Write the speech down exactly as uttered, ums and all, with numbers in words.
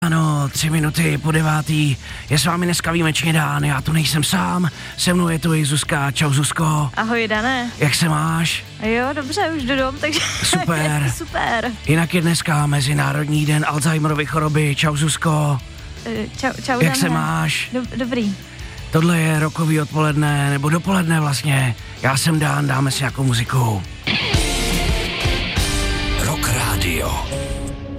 Ano, tři minuty po devátý, je s vámi dneska výjimečně Dan, já tu nejsem sám, se mnou je tu i Zuzka, čau Zuzko. Ahoj Dané. Jak se máš? Jo, dobře, už jdu dom, takže super. super. Jinak je dneska Mezinárodní den Alzheimerovy choroby, čau Zuzko. Čau, čau Jak Dané. se máš? Dob, dobrý. Tohle je rokový odpoledne, nebo dopoledne vlastně, já jsem Dan, dáme si nějakou muziku.